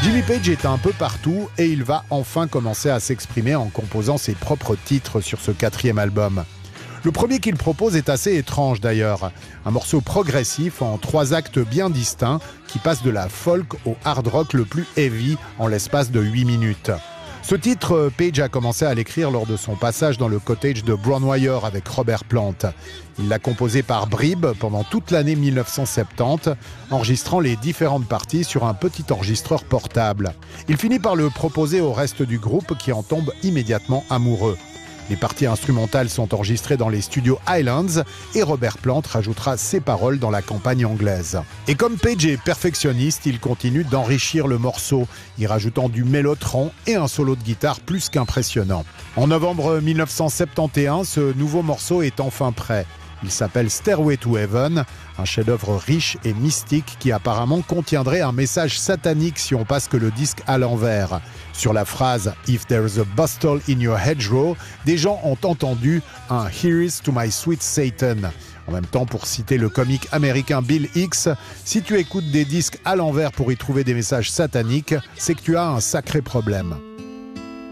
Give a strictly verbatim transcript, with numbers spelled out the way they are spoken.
Jimmy Page est un peu partout et il va enfin commencer à s'exprimer en composant ses propres titres sur ce quatrième album. Le premier qu'il propose est assez étrange d'ailleurs, un morceau progressif en trois actes bien distincts qui passe de la folk au hard rock le plus heavy en l'espace de huit minutes. Ce titre, Page a commencé à l'écrire lors de son passage dans le cottage de Brownwire avec Robert Plant. Il l'a composé par bribes pendant toute l'année mille neuf cent soixante-dix, enregistrant les différentes parties sur un petit enregistreur portable. Il finit par le proposer au reste du groupe qui en tombe immédiatement amoureux. Les parties instrumentales sont enregistrées dans les studios Highlands et Robert Plant rajoutera ses paroles dans la campagne anglaise. Et comme Page est perfectionniste, il continue d'enrichir le morceau, y rajoutant du mélotron et un solo de guitare plus qu'impressionnant. En novembre mille neuf cent soixante et onze, ce nouveau morceau est enfin prêt. Il s'appelle Stairway to Heaven, un chef-d'œuvre riche et mystique qui apparemment contiendrait un message satanique si on passe que le disque à l'envers. Sur la phrase « If there's a bustle in your hedgerow », des gens ont entendu un « Here's to my sweet Satan ». En même temps, pour citer le comique américain Bill Hicks, si tu écoutes des disques à l'envers pour y trouver des messages sataniques, c'est que tu as un sacré problème.